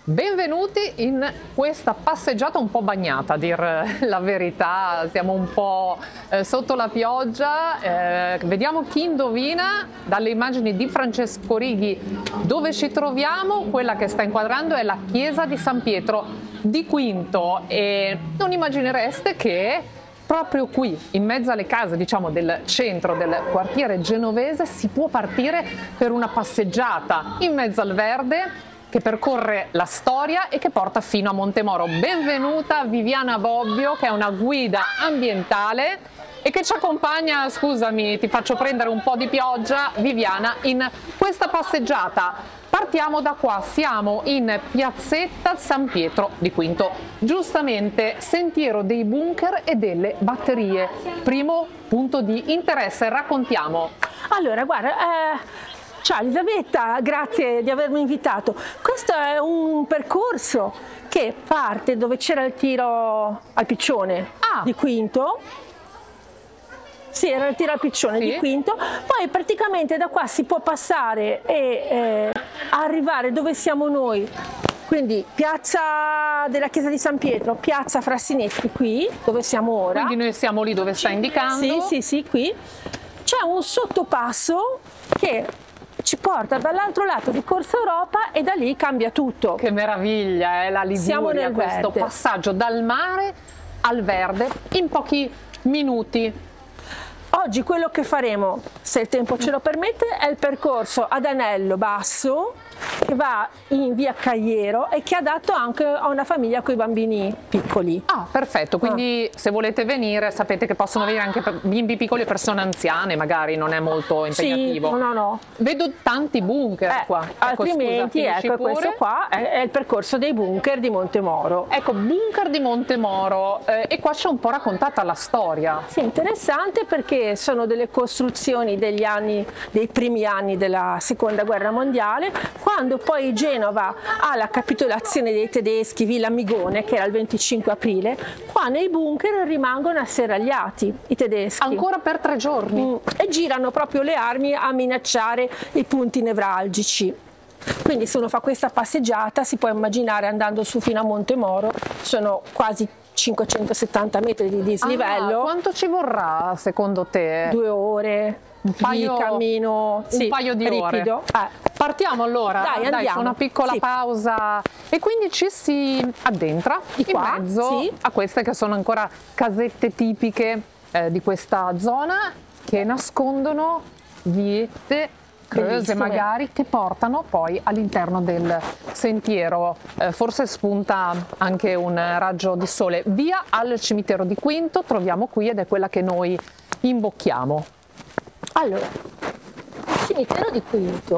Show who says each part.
Speaker 1: Benvenuti in questa passeggiata un po' bagnata, a dir la verità, siamo un po' sotto la pioggia, vediamo chi indovina dalle immagini di Francesco Righi dove ci troviamo. Quella che sta inquadrando è la chiesa di San Pietro di Quinto e non immaginereste che proprio qui, in mezzo alle case, diciamo, del centro del quartiere genovese, si può partire per una passeggiata in mezzo al verde che percorre la storia e che porta fino a Montemoro. Benvenuta Viviana Bobbio, che è una guida ambientale e che ci accompagna, scusami, ti faccio prendere un po' di pioggia, Viviana, in questa passeggiata. Partiamo da qua, siamo in piazzetta San Pietro di Quinto, giustamente sentiero dei bunker e delle batterie. Primo punto di interesse, raccontiamo.
Speaker 2: Allora, guarda, ciao Elisabetta, grazie di avermi invitato. Questo è un percorso che parte dove c'era il tiro al piccione di Quinto. Sì, era il tiro al piccione di Quinto, poi praticamente da qua si può passare e arrivare dove siamo noi, quindi piazza della chiesa di San Pietro, piazza Frassinetti qui, dove siamo ora.
Speaker 1: Quindi noi siamo lì dove sta indicando?
Speaker 2: Sì, qui. C'è un sottopasso che ci porta dall'altro lato di Corso Europa e da lì cambia tutto.
Speaker 1: Che meraviglia, la Liguria,
Speaker 2: siamo nel
Speaker 1: questo
Speaker 2: verde.
Speaker 1: Passaggio dal mare al verde in pochi minuti.
Speaker 2: Oggi quello che faremo, se il tempo ce lo permette, è il percorso ad anello basso che va in via Cagliero e che è adatto anche a una famiglia con i bambini piccoli.
Speaker 1: Ah, perfetto, quindi se volete venire sapete che possono venire anche bimbi piccoli e persone anziane, magari non è molto impegnativo.
Speaker 2: Sì, no.
Speaker 1: Vedo tanti bunker qua.
Speaker 2: Altrimenti,
Speaker 1: ecco,
Speaker 2: questo qua è il percorso dei bunker di Montemoro.
Speaker 1: Ecco, bunker di Montemoro, e qua c'è un po' raccontata la storia.
Speaker 2: Sì, interessante perché sono delle costruzioni dei primi anni della seconda guerra mondiale, quando poi Genova ha la capitolazione dei tedeschi, Villa Migone, che era il 25 aprile, qua nei bunker rimangono asserragliati i tedeschi.
Speaker 1: Ancora per 3 giorni.
Speaker 2: E girano proprio le armi a minacciare i punti nevralgici. Quindi se uno fa questa passeggiata si può immaginare andando su fino a Montemoro, sono quasi 570 metri di dislivello.
Speaker 1: Quanto ci vorrà secondo te?
Speaker 2: 2 ore di cammino,
Speaker 1: un paio di
Speaker 2: ripido.
Speaker 1: ore. Partiamo allora, dai, c'è una piccola pausa e quindi ci si addentra in mezzo a queste che sono ancora casette tipiche di questa zona che nascondono viette creuse magari che portano poi all'interno del sentiero. Forse spunta anche un raggio di sole. Via al cimitero di Quinto troviamo qui ed è quella che noi imbocchiamo.
Speaker 2: Allora, il cimitero di Quinto